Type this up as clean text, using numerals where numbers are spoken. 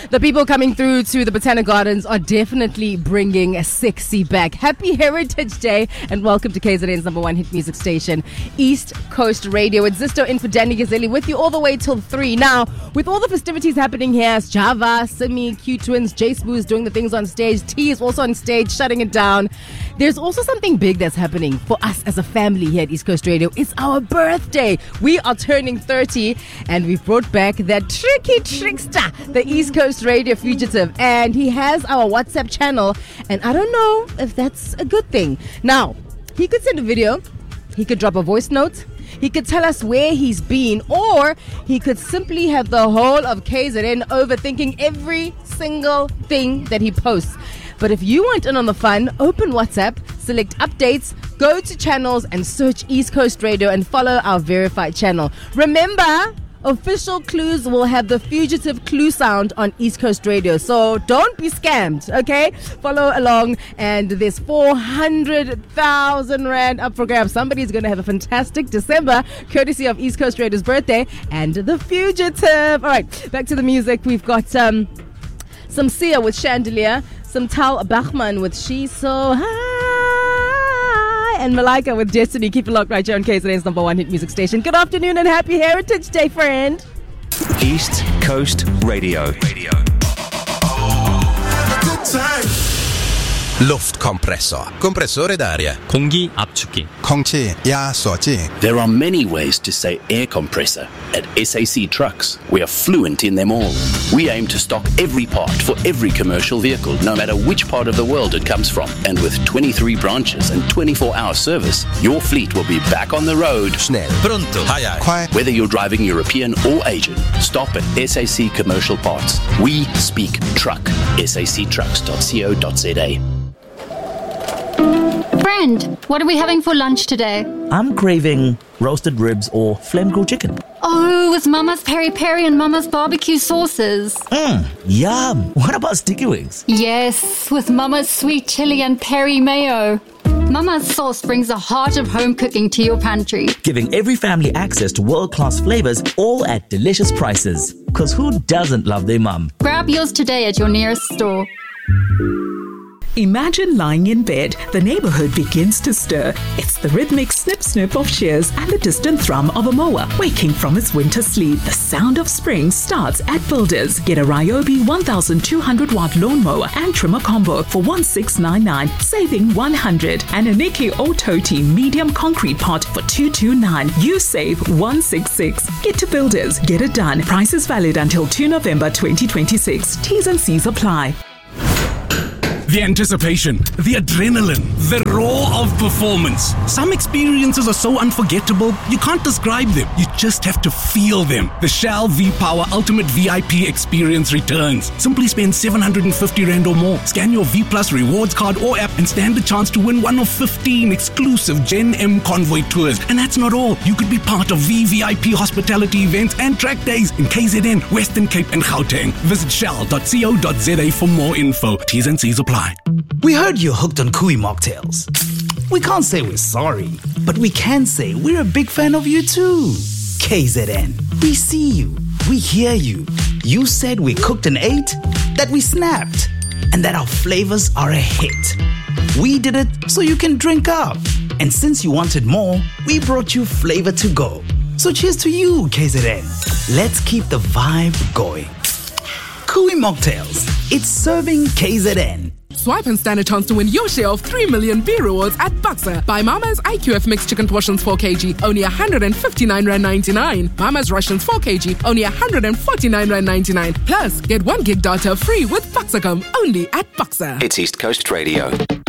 The people coming through to the Botanic Gardens are definitely bringing a sexy back. Happy Heritage Day and welcome to KZN's number one hit music station, East Coast Radio. It's Zisto in for Danny Gazeli with you all the way till 3. Now, with all the festivities happening here, Java, Simi, Q Twins, Jace Boo's doing the things on stage, T is also on stage shutting it down. There's also something big that's happening for us as a family here at East Coast Radio. It's our birthday. We are turning 30 and we've brought back that tricky trickster, the East Coast Radio fugitive, and he has our WhatsApp channel, and I don't know if that's a good thing. Now, he could send a video, he could drop a voice note, he could tell us where he's been, or he could simply have the whole of KZN overthinking every single thing that he posts. But if you want in on the fun, open WhatsApp, select updates, go to channels and search East Coast Radio and follow our verified channel. Remember, official clues will have the fugitive clue sound on East Coast Radio. So don't be scammed, okay? Follow along, and there's 400,000 Rand up for grabs. Somebody's going to have a fantastic December, courtesy of East Coast Radio's birthday and the fugitive. All right, back to the music. We've got some Sia with Chandelier, some Tal Bachman with She's So High, and Malika with Destiny. Keep it locked right here on KZN's number one hit music station. Good afternoon and happy Heritage Day, friend. East Coast Radio. Good time. Luftkompressor, compressore d'aria. 공기 압축기. 空气压缩机. There are many ways to say air compressor. At SAC Trucks, we are fluent in them all. We aim to stock every part for every commercial vehicle, no matter which part of the world it comes from. And with 23 branches and 24-hour service, your fleet will be back on the road. Schnell, pronto, Quiet. Whether you're driving European or Asian, stop at SAC Commercial Parts. We speak truck. sactrucks.co.za. Friend, what are we having for lunch today? I'm craving roasted ribs or flame-grilled chicken. Oh, with Mama's peri-peri and Mama's barbecue sauces. Yum. What about sticky wings? Yes, with Mama's sweet chili and peri mayo. Mama's sauce brings the heart of home cooking to your pantry. Giving every family access to world-class flavors, all at delicious prices. Because who doesn't love their mum? Grab yours today at your nearest store. Imagine lying in bed, the neighborhood begins to stir. It's the rhythmic snip-snip of shears and the distant thrum of a mower waking from its winter sleep. The sound of spring starts at Builders. Get a Ryobi 1200-watt lawnmower and trimmer combo for 1699, saving 100. And a Nikki Ototi medium concrete pot for 229. You save 166. Get to Builders. Get it done. Price is valid until 2 November 2026. T's and C's apply. The anticipation, the adrenaline, the roar of performance. Some experiences are so unforgettable, you can't describe them. You just have to feel them. The Shell V-Power Ultimate VIP experience returns. Simply spend 750 Rand or more. Scan your V Plus rewards card or app and stand a chance to win one of 15 exclusive Gen M Convoy tours. And that's not all. You could be part of VVIP hospitality events and track days in KZN, Western Cape and Gauteng. Visit shell.co.za for more info. T's and C's apply. We heard you're hooked on Kui mocktails. We can't say we're sorry, but we can say we're a big fan of you too. KZN, we see you, we hear you. You said we cooked and ate, that we snapped, and that our flavors are a hit. We did it so you can drink up. And since you wanted more, we brought you flavor to go. So cheers to you, KZN. Let's keep the vibe going. Kui mocktails, it's serving KZN. Swipe and stand a chance to win your share of 3 million B rewards at Boxer. Buy Mama's IQF mixed chicken portions 4 kg, only 159 Rand 99. Mama's Russians 4 kg, only 149 Rand 99. Plus, get 1 gig data free with Boxercom, only at Boxer. It's East Coast Radio.